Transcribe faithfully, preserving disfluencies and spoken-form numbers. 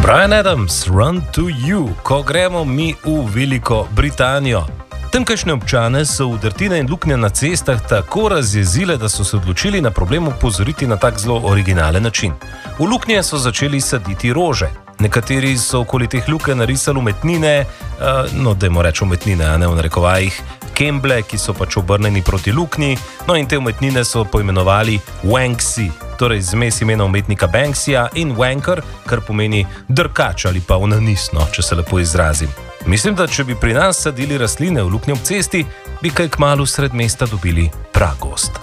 Bryan Adams, Run to You, ko gremo mi v Veliko Britanijo. Tamkajšnje občane so udrtine in luknje na cestah tako razjezile, da so se odločili na problem opozoriti na tak zelo originalen način. V luknje so začeli saditi rože. Nekateri so okoli teh luke narisali umetnine, no dajmo reči umetnine, a ne v narekovajih, kemble, ki so pač obrnjeni proti luknji, no in te umetnine so poimenovali Wanksy, torej zmes imena umetnika Banksija in Wanker, kar pomeni drkač ali pa onanisno, če se lepo izrazim. Mislim, da če bi pri nas sadili rastline v luknji ob cesti, bi kaj kmalu sred mesta dobili pragost.